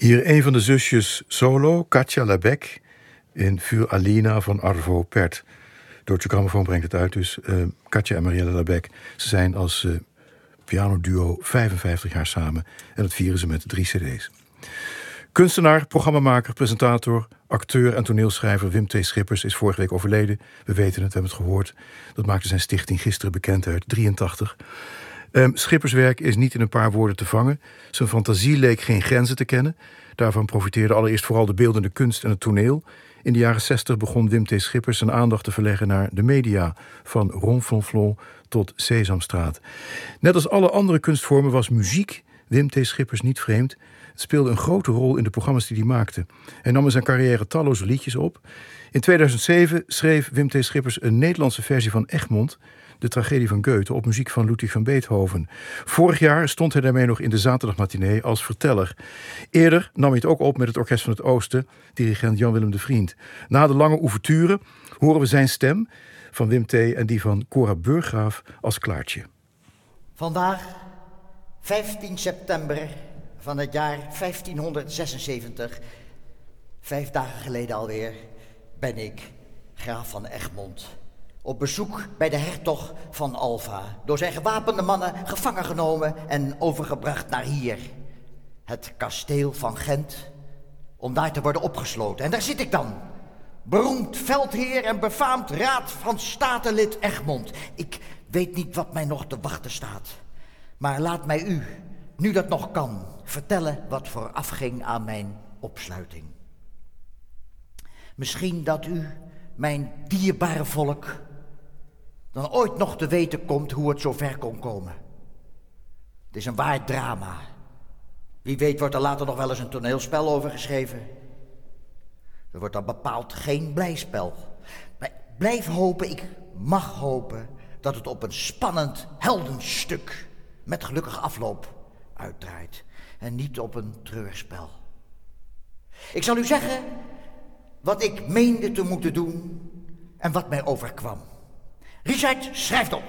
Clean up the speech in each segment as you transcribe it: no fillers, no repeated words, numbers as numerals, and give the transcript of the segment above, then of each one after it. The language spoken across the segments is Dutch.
Hier een van de zusjes solo, Katja Labec, in Für Alina van Arvo Pärt. Deutsche Grammofoon brengt het uit dus. Katja en Marielle Labec, ze zijn als pianoduo 55 jaar samen. En dat vieren ze met 3 cd's. Kunstenaar, programmamaker, presentator, acteur en toneelschrijver Wim T. Schippers is vorige week overleden. We weten het, we hebben het gehoord. Dat maakte zijn stichting gisteren bekend uit, 83. Schippers' werk is niet in een paar woorden te vangen. Zijn fantasie leek geen grenzen te kennen. Daarvan profiteerde allereerst vooral de beeldende kunst en het toneel. In de jaren 60 begon Wim T. Schippers zijn aandacht te verleggen naar de media. Van Ronflonflon tot Sesamstraat. Net als alle andere kunstvormen was muziek Wim T. Schippers niet vreemd. Het speelde een grote rol in de programma's die hij maakte. Hij nam in zijn carrière talloze liedjes op. In 2007 schreef Wim T. Schippers een Nederlandse versie van Egmont, de tragedie van Goethe, op muziek van Ludwig van Beethoven. Vorig jaar stond hij daarmee nog in de zaterdagmatinee als verteller. Eerder nam hij het ook op met het Orkest van het Oosten, dirigent Jan-Willem de Vriend. Na de lange ouverture horen we zijn stem van Wim T. en die van Cora Burggraaf als klaartje. Vandaag, 15 september van het jaar 1576, 5 dagen geleden alweer, ben ik, graaf van Egmond, op bezoek bij de hertog van Alva, door zijn gewapende mannen gevangen genomen en overgebracht naar hier, het kasteel van Gent, om daar te worden opgesloten. En daar zit ik dan, beroemd veldheer en befaamd raad van statenlid Egmond. Ik weet niet wat mij nog te wachten staat, maar laat mij u, nu dat nog kan, vertellen wat voorafging aan mijn opsluiting. Misschien dat u, mijn dierbare volk, dan ooit nog te weten komt hoe het zo ver kon komen. Het is een waar drama. Wie weet wordt er later nog wel eens een toneelspel over geschreven. Er wordt dan bepaald geen blijspel. Maar ik blijf hopen, ik mag hopen, dat het op een spannend heldenstuk met gelukkige afloop uitdraait. En niet op een treurspel. Ik zal u zeggen wat ik meende te moeten doen en wat mij overkwam. Richard, schrijf het op.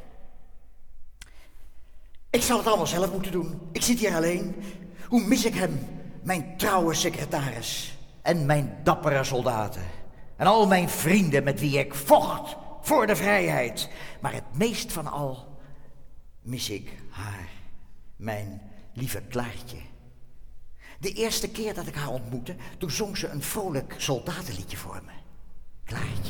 Ik zal het allemaal zelf moeten doen. Ik zit hier alleen. Hoe mis ik hem, mijn trouwe secretaris en mijn dappere soldaten. En al mijn vrienden met wie ik vocht voor de vrijheid. Maar het meest van al mis ik haar, mijn lieve Klaartje. De eerste keer dat ik haar ontmoette, toen zong ze een vrolijk soldatenliedje voor me. Klaartje.